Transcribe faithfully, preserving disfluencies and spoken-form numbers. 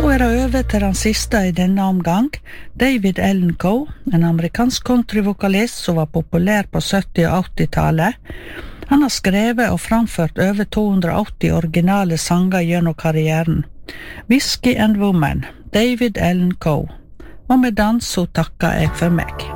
Så er det over til den siste i denne omgang, David Allan Coe, en amerikansk countryvokalist som var populær på sytti- og åtti-tallet. Han har skrevet og framført over to hundre og åtti originale sanger gjennom karrieren. Whiskey and Woman, David Allan Coe. Og med den så takker jeg for meg.